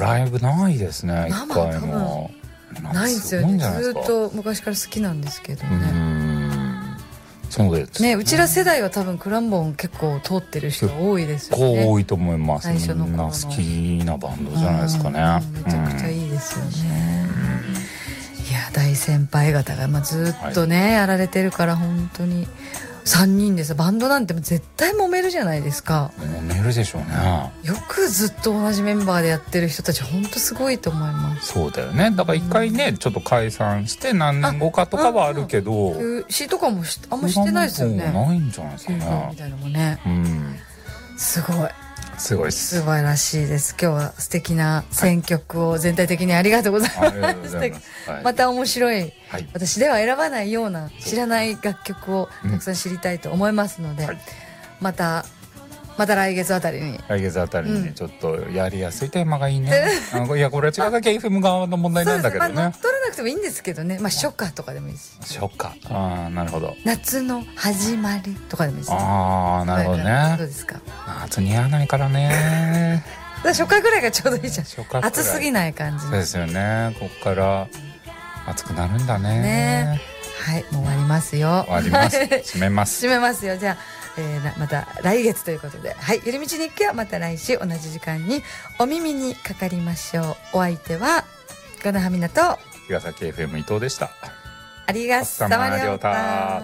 ライブないですね。一生回もないんですよね。ずっと昔から好きなんですけどね。 そうですね。うちら世代は多分クランボン結構通ってる人多いですよね。 結構多いと思います。 最初のみんな好きなバンドじゃないですかね。 めちゃくちゃいいですよね。いや大先輩方が、ずっとね、やられてるから本当に3人です。バンドなんて絶対揉めるじゃないですか。 揉めるでしょうね。 よくずっと同じメンバーでやってる人たち本当すごいと思います。 そうだよね。だから一回ね、ちょっと解散して何年後かとかはあるけど、 詩とかもあんましてないですよね。 ないんじゃないですかね。 みたいなのもね。すごい。 すごいです。 素晴らしいです。今日は素敵な選曲を全体的にありがとうございます。また面白い、私では選ばないような知らない楽曲をたくさん知りたいと思いますので、また来月あたりにちょっとやりやすいテーマがいいね。いやこれは茅ヶ崎 FM 側の問題なんだけどね。 乗っ取らなくてもいいんですけどね。初夏とかでもいいし。 初夏。ああなるほど。 夏の始まりとかでもいいし。 ああなるほどね。 どうですか。 夏似合わないからね。 初夏ぐらいがちょうどいいじゃん。暑すぎない感じ。 そうですよね。こっから暑くなるんだね。 はい、もう終わりますよ。 終わります。締めます。 締めますよ。じゃあ。また来月ということで、はい、ゆるみち日記はまた来週同じ時間にお耳にかかりましょう。お相手はゴナハミナと茅ヶ崎 FM 伊藤でした。 ありがとうございました。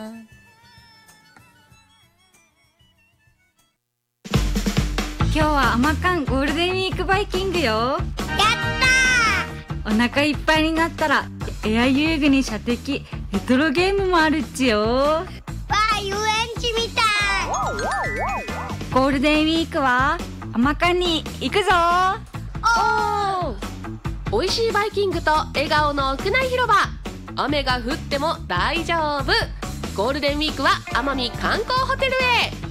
今日はアマカンゴールデンウィークバイキングよ。やったー。お腹いっぱいになったらエア遊具に射的レトロゲームもあるっちよ。わあ遊園地みたい。ゴールデンウィークはアマカンに行くぞ。 おいしいバイキングと笑顔の屋内広場。雨が降っても大丈夫。ゴールデンウィークは奄美観光ホテルへ。